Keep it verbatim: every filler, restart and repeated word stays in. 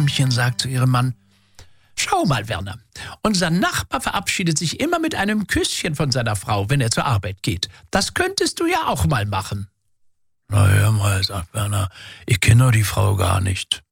Däumchen sagt zu ihrem Mann: »Schau mal, Werner, unser Nachbar verabschiedet sich immer mit einem Küsschen von seiner Frau, wenn er zur Arbeit geht. Das könntest du ja auch mal machen.« »Na hör mal«, sagt Werner, »ich kenne doch die Frau gar nicht.«